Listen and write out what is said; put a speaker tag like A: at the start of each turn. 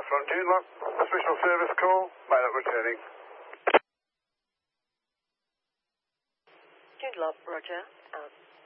A: from Joondalup. Special service call. Pilot returning.
B: Joondalup, roger.